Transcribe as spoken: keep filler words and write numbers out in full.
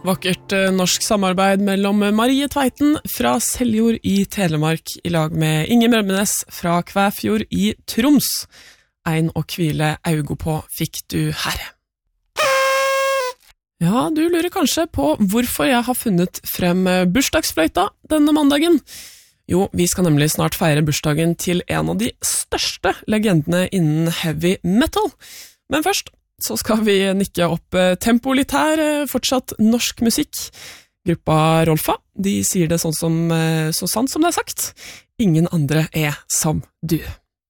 Vakkert eh, norsk samarbeid mellom Marie Tveiten fra Seljord i Telemark i lag med Inge Bremnes fra Kvæfjord i Troms. Ein å hvile augo på fikk du her. Ja, du lurer kanskje på hvorfor jeg har funnet frem bursdagsfløyta denne mandagen. Jo, vi skal nemlig snart feire bursdagen til en av de største legendene innen heavy metal. Men først så skal vi nikke opp tempo litt her, fortsatt norsk musikk. Gruppa Rolfa, de sier det sånn som, så sant som det er sagt. Ingen andre er som du.